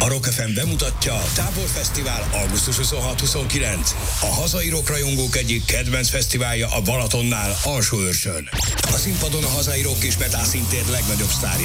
A Rock FM bemutatja Tábor Fesztivál augusztus 26-29. A hazai rockrajongók egyik kedvenc fesztiválja a Balatonnál, Alsóőrsön. A színpadon a hazai rock és metal színtér legnagyobb sztárja